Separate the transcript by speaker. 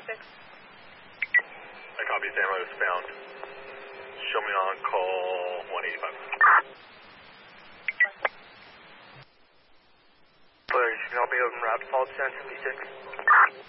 Speaker 1: 76.
Speaker 2: I copy. Ammo is found. Show me on call 185.
Speaker 3: Blair, you can help me open route to Fault 1076.